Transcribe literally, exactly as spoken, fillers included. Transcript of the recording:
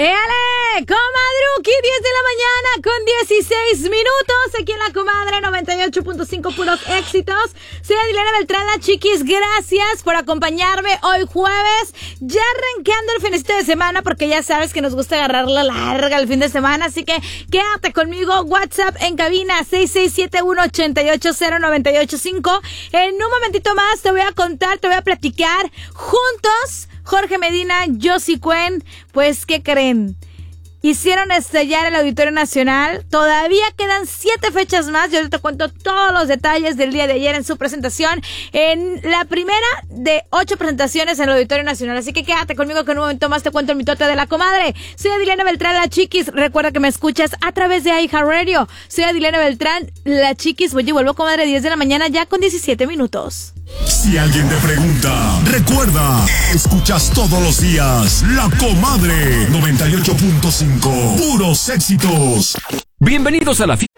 ¡Éale! Comadruki, diez de la mañana con dieciséis minutos. Aquí en La Comadre noventa y ocho punto cinco, puros éxitos. Soy Adilena Beltrán, la chiquis. Gracias por acompañarme hoy jueves. Ya arrancando el finecito de semana, porque ya sabes que nos gusta agarrar la larga el fin de semana. Así que quédate conmigo. WhatsApp en cabina seis seis siete uno, ocho ocho cero, nueve ocho cinco. En un momentito más te voy a contar, te voy a platicar juntos. Jorge Medina, Josie Cuen, pues, ¿qué creen? Hicieron estallar el Auditorio Nacional. Todavía quedan siete fechas más. Yo te cuento todos los detalles del día de ayer en su presentación. En la primera de ocho presentaciones en el Auditorio Nacional. Así que quédate conmigo que en un momento más te cuento el mitote de La Comadre. Soy Adilena Beltrán, la chiquis. Recuerda que me escuchas a través de iHeartRadio. Soy Adilena Beltrán, la chiquis. Oye, vuelvo, comadre, diez de la mañana ya con diecisiete minutos. Si alguien te pregunta, recuerda, escuchas todos los días La Comadre noventa y ocho punto cinco, puros éxitos. Bienvenidos a la